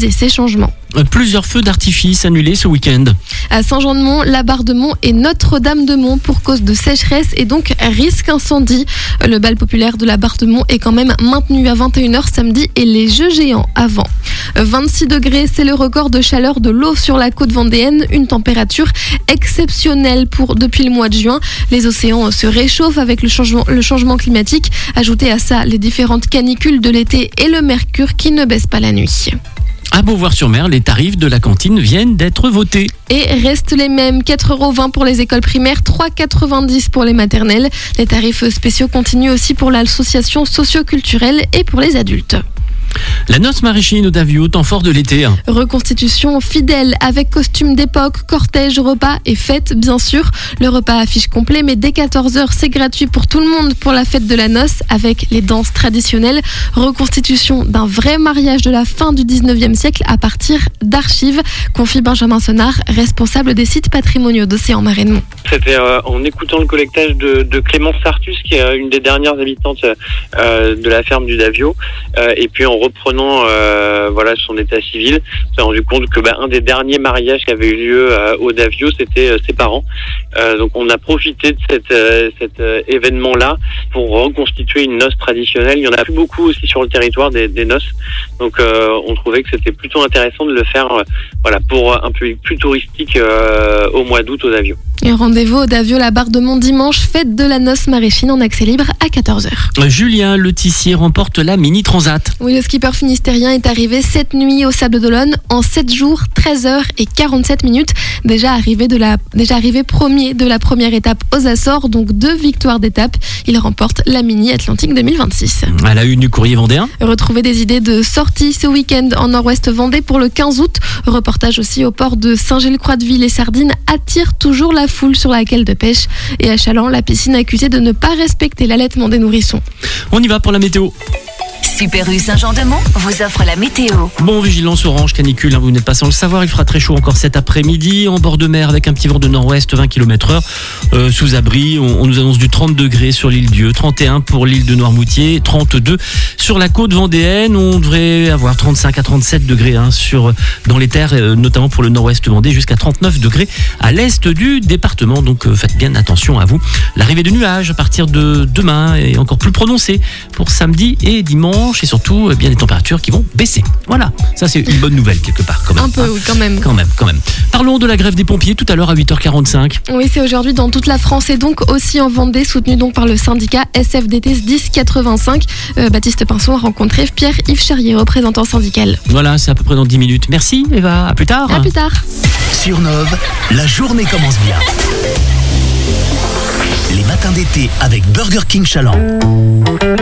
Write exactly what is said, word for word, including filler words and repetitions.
diffuser ces changements. Plusieurs feux d'artifice annulés ce week-end. À Saint-Jean-de-Mont, la Barre-de-Mont et Notre-Dame-de-Mont pour cause de sécheresse et donc risque incendie. Le bal populaire de la Barre-de-Mont est quand même maintenu à vingt et une heures samedi et les jeux géants avant. vingt-six degrés, c'est le record de chaleur de l'eau sur la côte vendéenne. Une température exceptionnelle pour depuis le mois de juin. Les océans se réchauffent avec le changement, le changement climatique. Ajoutez à ça les différentes canicules de l'été et le mercure qui ne baisse pas la nuit. À Beauvoir-sur-Mer, les tarifs de la cantine viennent d'être votés. Et restent les mêmes, quatre euros vingt pour les écoles primaires, trois euros quatre-vingt-dix pour les maternelles. Les tarifs spéciaux continuent aussi pour l'association socio-culturelle et pour les adultes. La noce maraîchine au Davio, temps fort de l'été. Reconstitution fidèle avec costume d'époque, cortège, repas et fête bien sûr. Le repas affiche complet mais dès quatorze heures c'est gratuit pour tout le monde pour la fête de la noce avec les danses traditionnelles. Reconstitution d'un vrai mariage de la fin du dix-neuvième siècle à partir d'archives, confie Benjamin Sonnard, responsable des sites patrimoniaux d'Océan-Marais-de-Mont. C'était euh, en écoutant le collectage de, de Clémence Sartus qui est une des dernières habitantes euh, de la ferme du Davio euh, et puis en reprenant euh, voilà son état civil, on s'est rendu compte que bah, un des derniers mariages qui avait eu lieu euh, au Davio, c'était euh, ses parents. Euh, donc on a profité de cette, euh, cet euh, événement-là pour reconstituer une noce traditionnelle. Il y en a plus beaucoup aussi sur le territoire des, des noces. Donc euh, on trouvait que c'était plutôt intéressant de le faire euh, voilà, pour un public plus touristique euh, au mois d'août au Davio. Et rendez-vous au Davio, la Barre-de-Mont dimanche, fête de la noce maraîchine en accès libre à quatorze heures. Julien Le Tissier remporte la Mini Transat. Oui, le skipper finistérien est arrivé cette nuit au Sable d'Olonne en sept jours, treize heures et quarante-sept minutes. Déjà arrivé, de la, déjà arrivé premier de la première étape aux Açores, donc deux victoires d'étape. Il remporte la Mini Atlantique deux mille vingt-six. À la une du Courrier vendéen. Retrouvez des idées de sortie ce week-end en Nord-Ouest Vendée pour le quinze août. Reportage aussi au port de Saint-Gilles-Croix-de-Vie. Les sardines attirent toujours la foule sur la quai de pêche. Et à Chaland, la piscine accusée de ne pas respecter l'allaitement des nourrissons. On y va pour la météo. Super U Saint-Jean-de-Mont vous offre la météo. Bon, vigilance orange, canicule, hein, vous n'êtes pas sans le savoir, il fera très chaud encore cet après-midi, en bord de mer avec un petit vent de nord-ouest, vingt kilomètres heure, euh, sous abri, on, on nous annonce du trente degrés sur l'île Dieu, trente et un pour l'île de Noirmoutier, trente-deux sur la côte vendéenne, on devrait avoir trente-cinq à trente-sept degrés hein, sur, dans les terres, euh, notamment pour le nord-ouest Vendée, jusqu'à trente-neuf degrés à l'est du département, donc euh, faites bien attention à vous. L'arrivée de nuages à partir de demain est encore plus prononcée pour samedi et dimanche, et surtout eh bien les températures qui vont baisser. Voilà, ça c'est une bonne nouvelle quelque part quand même. Un peu, hein. oui, quand même. Quand même, quand même. Parlons de la grève des pompiers tout à l'heure à huit heures quarante-cinq. Oui, c'est aujourd'hui dans toute la France et donc aussi en Vendée, soutenu donc par le syndicat S F D T dix quatre-vingt-cinq. Euh, Baptiste Pinson a rencontré Pierre-Yves Charrier, représentant syndical. Voilà, c'est à peu près dans dix minutes. Merci Eva, à plus tard. À plus tard. Sur Nove, la journée commence bien. Les matins d'été avec Burger King Chaland.